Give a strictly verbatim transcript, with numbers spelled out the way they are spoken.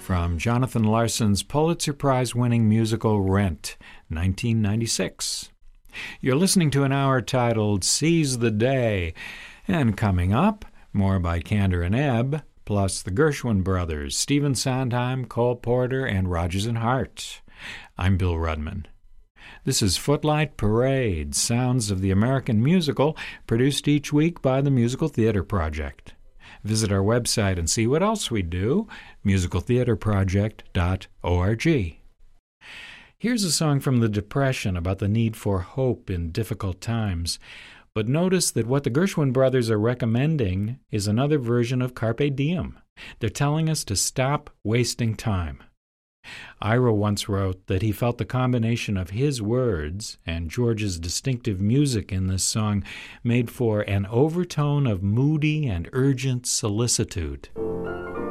from Jonathan Larson's Pulitzer Prize-winning musical Rent, nineteen ninety-six. You're listening to an hour titled Seize the Day, and coming up, more by Kander and Ebb, plus the Gershwin brothers, Stephen Sondheim, Cole Porter, and Rodgers and Hart. I'm Bill Rudman. This is Footlight Parade, sounds of the American musical, produced each week by the Musical Theater Project. Visit our website and see what else we do, musical theater project dot org. Here's a song from the Depression about the need for hope in difficult times. But notice that what the Gershwin brothers are recommending is another version of Carpe Diem. They're telling us to stop wasting time. Ira once wrote that he felt the combination of his words and George's distinctive music in this song made for an overtone of moody and urgent solicitude.